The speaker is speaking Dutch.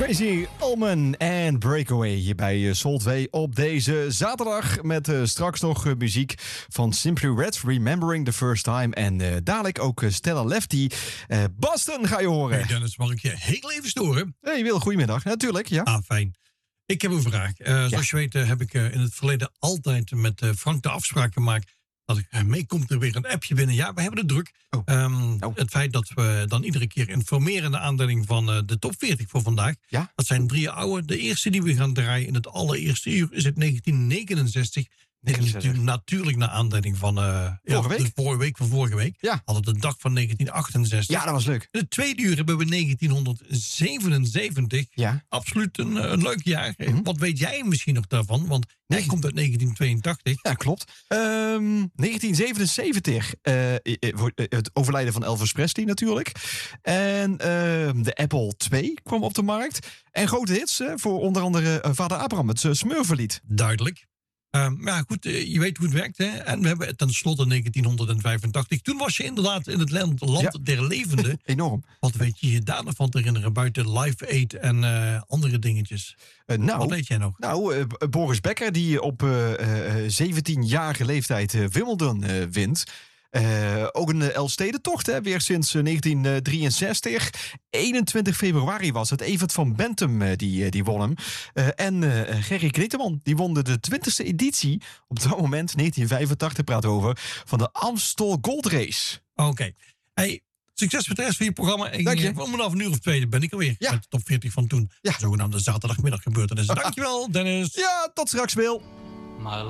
Tracy Ullman en Breakaway hier bij Salt 2 op deze zaterdag. Met straks nog muziek van Simply Red, Remembering the First Time. En dadelijk ook Stella Lefty. Boston ga je horen. Hey Dennis, mag ik je heel even storen? Hey Wil, goedemiddag. Natuurlijk, ja. Ah, fijn. Ik heb een vraag. Zoals je weet heb ik in het verleden altijd met Frank de afspraak gemaakt dat ik meekom er weer een appje binnen. Ja, we hebben het druk. Het feit dat we dan iedere keer informeren naar aanleiding van de top 40 voor vandaag. Ja? Dat zijn 3 oude. De eerste die we gaan draaien in het allereerste uur is het 1969. Natuurlijk naar aanleiding van de vorige week. Ja. Hadden de dag van 1968. Ja, dat was leuk. In het tweede uur hebben we 1977. Ja. Absoluut een leuk jaar. Wat weet jij misschien nog daarvan? Want hij komt uit 1982. Ja, klopt. 1977. Het overlijden van Elvis Presley natuurlijk. En de Apple II kwam op de markt. En grote hits voor onder andere Vader Abraham, het Smurfenlied. Duidelijk. Maar goed, je weet hoe het werkt. Hè? En we hebben tenslotte 1985. Toen was je inderdaad in het land der levenden. Enorm. Wat weet je je daar nog van te herinneren? Buiten Live Aid en andere dingetjes. Wat weet jij nog? Nou, Boris Becker die op 17-jarige leeftijd Wimbledon wint. Ook een Elfstedentocht, hè, weer sinds 1963. 21 februari was het. Evert van Bentum die won hem. En Gerry Kneteman, die won de 20e editie. Op dat moment, 1985, praat over. Van de Amstel Gold Race. Oké. Hey, succes met de rest van je programma. Dank je. Vanaf een uur of 2 ben ik alweer. Ja. Met de top 40 van toen. Ja. Zogenaamde zaterdagmiddag gebeurtenissen. Dankjewel, Dennis. Ja, tot straks, Wil.